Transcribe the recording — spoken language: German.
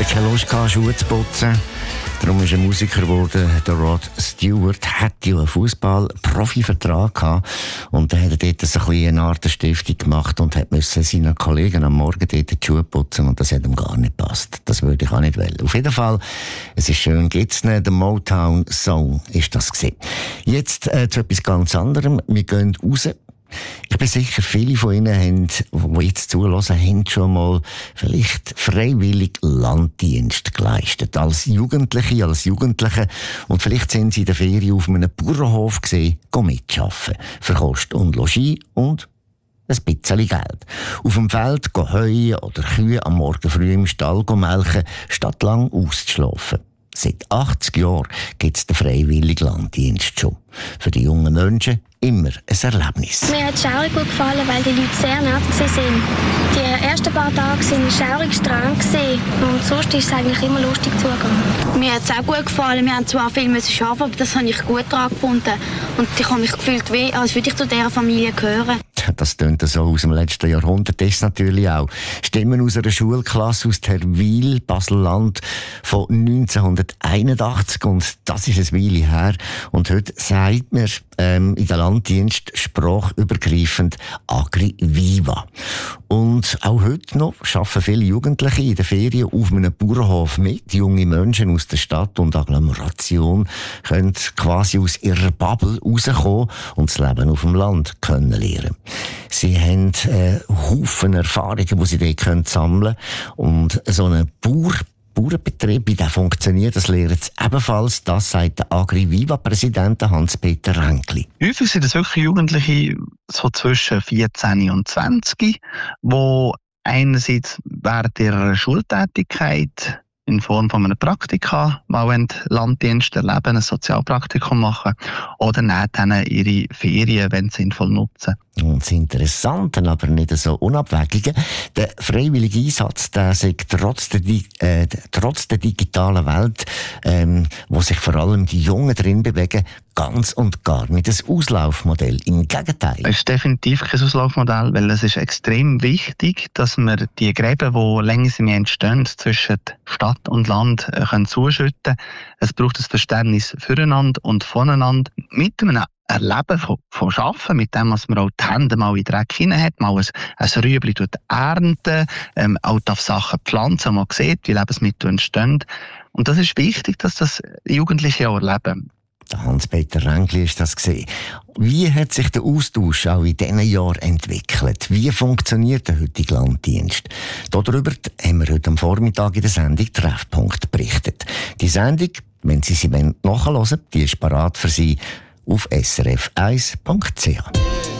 keine Lust gehabt, Schuhe zu putzen. Darum ist er Musiker geworden. Der Rod Stewart hatte ja einen Fußball-Profivertrag gehabt. Und dann hat er dort so ein bisschen eine Art Stiftung gemacht und musste seinen Kollegen am Morgen dort die Schuhe putzen. Und das hat ihm gar nicht gepasst. Das würde ich auch nicht wollen. Auf jeden Fall, es ist schön, gibt's nicht. Der Motown Song ist das gewesen. Jetzt zu etwas ganz anderem. Wir gehen raus. Ich bin sicher, viele von Ihnen, die jetzt zuhören, haben schon mal vielleicht freiwillig Landdienst geleistet. Als Jugendliche, als Jugendliche. Und vielleicht sind Sie in der Ferien auf einem Bauernhof gesehen, mitarbeiten. Für Kost und Logis und ein bisschen Geld. Auf dem Feld heuen oder Kühe am Morgen früh im Stall melken, statt lang auszuschlafen. Seit 80 Jahren gibt es den freiwilligen Landdienst schon. Für die jungen Menschen immer ein Erlebnis. Mir hat es schaurig gut gefallen, weil die Leute sehr nett waren. Die ersten paar Tage waren schaurig streng und sonst ist es eigentlich immer lustig zugegangen. Mir hat es auch gut gefallen. Wir haben zwar viel arbeiten, aber das habe ich gut daran gefunden. Und ich habe mich gefühlt, als würde ich zu dieser Familie gehören. Das tönt so aus dem letzten Jahrhundert. Das ist natürlich auch. Stimmen aus einer Schulklasse aus Terwil, Basel-Land von 1981. Und das ist ein Weile her. Und heute sagt man in der Landdienst sprachübergreifend Agri-Viva. Und auch heute noch arbeiten viele Jugendliche in den Ferien auf einem Bauernhof mit. Junge Menschen aus der Stadt und Agglomeration können quasi aus ihrer Bubble rauskommen und das Leben auf dem Land kennenlernen. Sie haben Haufen Erfahrungen, die sie dort sammeln können. Und so ein Bauernbetrieb, wie der funktioniert, das lernen sie ebenfalls. Das sagt der Agri-Viva-Präsident Hans-Peter Ränkli. Häufig sind es wirklich Jugendliche so zwischen 14 und 20, die einerseits während ihrer Schultätigkeit in Form von einem Praktika mal Landdienst erleben, ein Sozialpraktikum machen oder dann ihre Ferien sinnvoll nutzen. Und das Interessante, aber nicht so Unabwägige, der freiwillige Einsatz, der sagt trotz der digitalen Welt, wo sich vor allem die Jungen drin bewegen, ganz und gar nicht ein Auslaufmodell. Im Gegenteil. Es ist definitiv kein Auslaufmodell, weil es ist extrem wichtig, dass wir die Gräben, die längst entstehen, zwischen Stadt und Land zuschütten können. Es braucht ein Verständnis füreinander und voneinander mit einem Erleben von Arbeiten, mit dem, dass man auch die Hände mal in den Dreck hinein hat, mal ein Rüebli ernten, auch darf Sachen pflanzen, man sieht, wie Lebensmittel entstehen. Und das ist wichtig, dass das Jugendliche auch erleben. Der Hans-Peter Ränkli ist das gesehen. Wie hat sich der Austausch auch in diesen Jahren entwickelt? Wie funktioniert der heutige Landdienst? Darüber haben wir heute am Vormittag in der Sendung Treffpunkt berichtet. Die Sendung, wenn Sie sie nachhören wollen, die ist parat für Sie auf srf1.ch.